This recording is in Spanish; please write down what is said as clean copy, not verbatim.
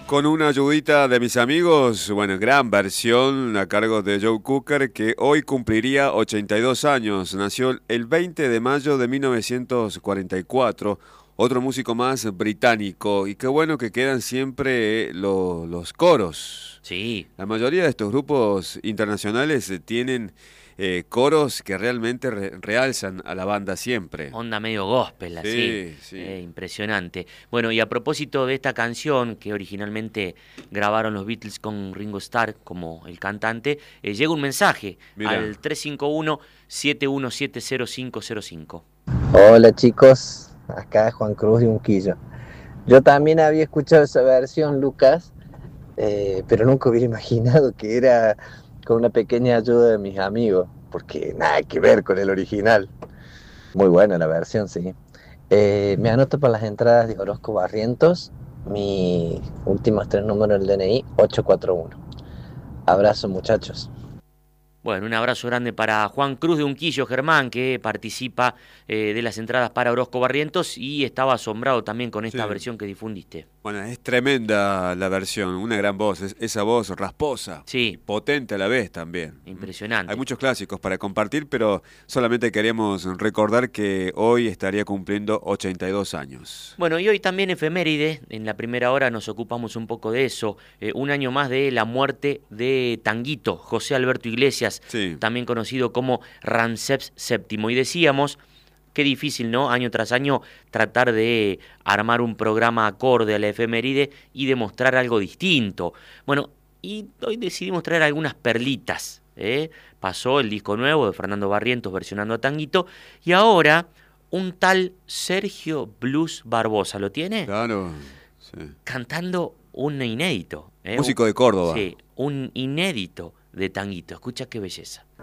Con una ayudita de mis amigos, bueno, gran versión a cargo de Joe Cocker, que hoy cumpliría 82 años. Nació el 20 de mayo de 1944, otro músico más británico. Y qué bueno que quedan siempre los coros. Sí, La mayoría de estos grupos internacionales tienen coros que realmente realzan a la banda siempre. onda medio gospel, así. Sí, sí. Impresionante. Bueno, y a propósito de esta canción que originalmente grabaron los Beatles con Ringo Starr como el cantante, llega un mensaje Mira. al 351-7170505. Hola chicos, acá Juan Cruz de Unquillo. Yo también había escuchado esa versión, Lucas, pero nunca hubiera imaginado que era con una pequeña ayuda de mis amigos, porque nada que ver con el original. Muy buena la versión, sí. Me anoto para las entradas de Orozco Barrientos, mis últimos 3 números del DNI, 841. Abrazo muchachos. Bueno, un abrazo grande para Juan Cruz de Unquillo, Germán, que participa de las entradas para Orozco Barrientos y estaba asombrado también con esta Sí. versión que difundiste. Bueno, es tremenda la versión, una gran voz, esa voz rasposa Sí. y potente a la vez también. Impresionante. Hay muchos clásicos para compartir, pero solamente queremos recordar que hoy estaría cumpliendo 82 años. Bueno, y hoy también efeméride, en la primera hora nos ocupamos un poco de eso, un año más de la muerte de Tanguito, José Alberto Iglesias, Sí. también conocido como Ramsés VII. Y decíamos, qué difícil, ¿no? Año tras año tratar de armar un programa acorde a la efeméride y demostrar algo distinto. Bueno, y hoy decidimos traer algunas perlitas, ¿eh? Pasó el disco nuevo de Fernando Barrientos versionando a Tanguito y ahora un tal Sergio Blues Barbosa, ¿lo tiene? Claro, sí. Cantando un inédito. Músico de Córdoba. Sí, un inédito de Tanguito. Escucha qué belleza.